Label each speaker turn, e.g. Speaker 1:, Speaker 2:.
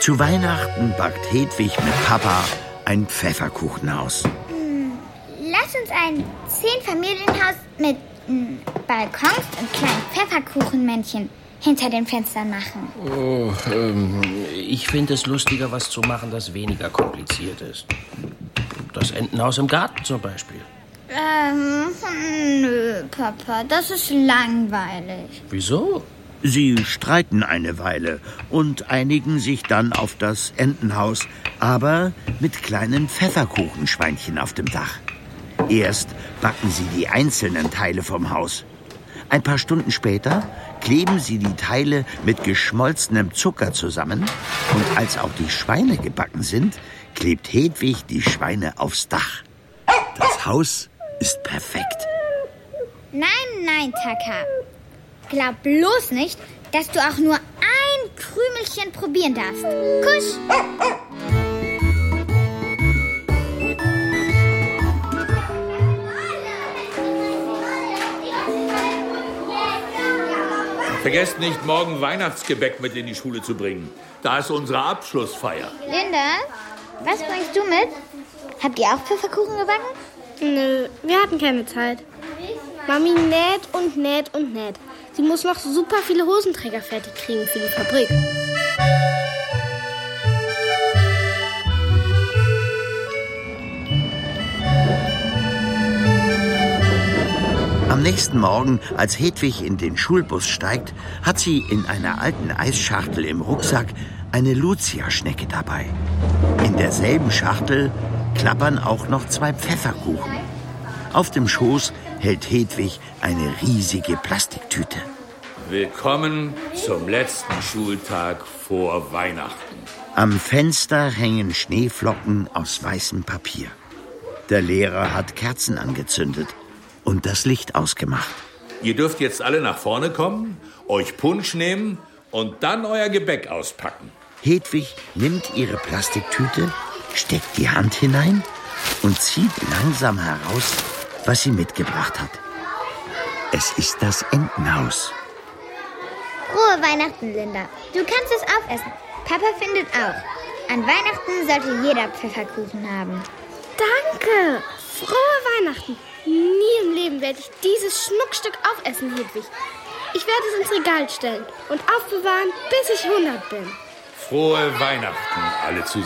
Speaker 1: Zu Weihnachten backt Hedwig mit Papa ein Pfefferkuchenhaus.
Speaker 2: Lass uns ein 10-Familienhaus mit Balkons und kleinen Pfefferkuchenmännchen hinter den Fenstern machen.
Speaker 3: Oh, ich finde es lustiger, was zu machen, das weniger kompliziert ist. Das Entenhaus im Garten zum Beispiel.
Speaker 2: Nö, Papa, das ist langweilig.
Speaker 3: Wieso?
Speaker 1: Sie streiten eine Weile und einigen sich dann auf das Entenhaus, aber mit kleinen Pfefferkuchenschweinchen auf dem Dach. Erst backen sie die einzelnen Teile vom Haus. Ein paar Stunden später kleben sie die Teile mit geschmolzenem Zucker zusammen und als auch die Schweine gebacken sind, klebt Hedwig die Schweine aufs Dach. Das Haus ist perfekt.
Speaker 2: Nein, Taka. Glaub bloß nicht, dass du auch nur ein Krümelchen probieren darfst. Kusch!
Speaker 4: Vergesst nicht, morgen Weihnachtsgebäck mit in die Schule zu bringen. Da ist unsere Abschlussfeier.
Speaker 2: Linda, was bringst du mit? Habt ihr auch Pfefferkuchen gebacken?
Speaker 5: Nö, wir hatten keine Zeit. Mami näht und näht und näht. Sie muss noch super viele Hosenträger fertig kriegen für die Fabrik.
Speaker 1: Am nächsten Morgen, als Hedwig in den Schulbus steigt, hat sie in einer alten Eisschachtel im Rucksack eine Lucia-Schnecke dabei. In derselben Schachtel klappern auch noch 2 Pfefferkuchen. Auf dem Schoß hält Hedwig eine riesige Plastiktüte.
Speaker 4: Willkommen zum letzten Schultag vor Weihnachten.
Speaker 1: Am Fenster hängen Schneeflocken aus weißem Papier. Der Lehrer hat Kerzen angezündet und das Licht ausgemacht.
Speaker 4: Ihr dürft jetzt alle nach vorne kommen, euch Punsch nehmen und dann euer Gebäck auspacken.
Speaker 1: Hedwig nimmt ihre Plastiktüte, steckt die Hand hinein und zieht langsam heraus, was sie mitgebracht hat. Es ist das Entenhaus.
Speaker 2: Frohe Weihnachten, Linda. Du kannst es aufessen. Papa findet auch. An Weihnachten sollte jeder Pfefferkuchen haben.
Speaker 5: Danke! Frohe Weihnachten! Nie im Leben werde ich dieses Schmuckstück aufessen, Hedwig. Ich werde es ins Regal stellen und aufbewahren, bis ich 100 bin.
Speaker 4: Frohe Weihnachten alle zusammen.